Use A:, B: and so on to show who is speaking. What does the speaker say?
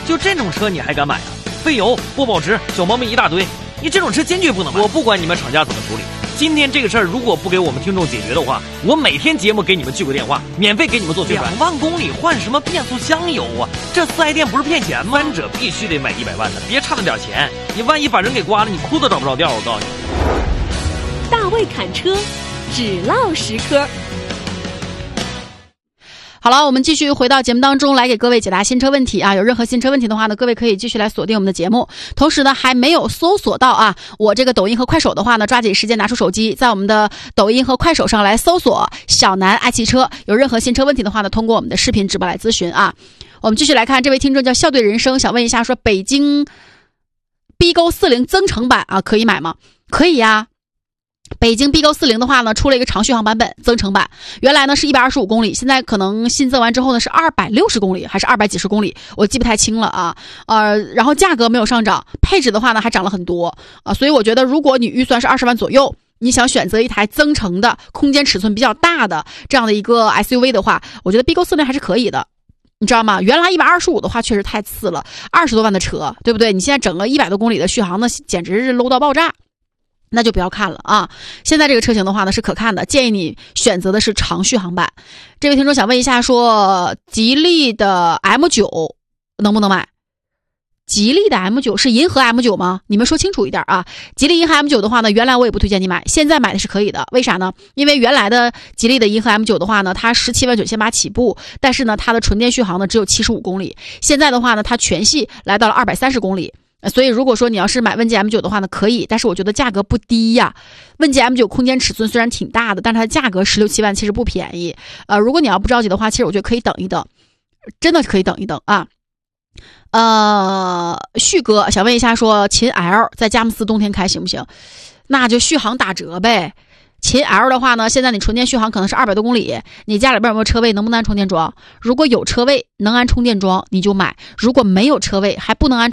A: 就这种车你还敢买啊？费油、不保值、小毛病一大堆，你这种车坚决不能买。我不管你们厂家怎么处理，今天这个事儿如果不给我们听众解决的话，我每天节目给你们去个电话，免费给你们做宣传。2万公里换什么变速箱油啊？这4S店不是骗钱吗？三者必须得买100万的，别差那点钱，你万一把人给刮了，你哭都找不着调。我告诉你，
B: 大卫侃车，只唠实科。
C: 好了，我们继续回到节目当中来给各位解答新车问题啊！有任何新车问题的话呢，各位可以继续来锁定我们的节目。同时呢，还没有搜索到啊，我这个抖音和快手的话呢，抓紧时间拿出手机，在我们的抖音和快手上来搜索小南爱汽车。有任何新车问题的话呢，通过我们的视频直播来咨询啊。我们继续来看，这位听众叫笑对人生，想问一下说，北京 BGO 40增程版啊，可以买吗？可以呀。北京 BGO 40的话呢，出了一个长续航版本增程版，原来呢是125公里，现在可能新增完之后呢是260公里还是200几十公里，我记不太清了啊。然后价格没有上涨，配置的话呢还涨了很多啊，所以我觉得如果你预算是20万左右，你想选择一台增程的空间尺寸比较大的这样的一个 SUV 的话，我觉得 BGO 40还是可以的。你知道吗？原来125的话确实太次了，20多万的车，对不对？你现在整个100多公里的续航呢，简直是 low 到爆炸。那就不要看了啊！现在这个车型的话呢是可看的，建议你选择的是长续航版。这位听众想问一下说，吉利的 M9 能不能买？吉利的 M9 是银河 M9 吗？你们说清楚一点啊！吉利银河 M9 的话呢，原来我也不推荐你买，现在买的是可以的。为啥呢？因为原来的吉利的银河 M9 的话呢，它17万9千8起步，但是呢，它的纯电续航呢只有75公里。现在的话呢，它全系来到了230公里。所以如果说你要是买问界 M9 的话呢，可以，但是我觉得价格不低呀。问界 M9 空间尺寸虽然挺大的，但是它的价格16、17万其实不便宜。如果你要不着急的话，其实我觉得可以等一等，真的可以等一等啊。旭哥想问一下说，秦 L 在佳木斯冬天开行不行？那就续航打折呗。秦 L 的话呢，现在你纯电续航可能是200多公里，你家里边有没有车位，能不能安充电桩？如果有车位能安充电桩你就买，如果没有车位还不能安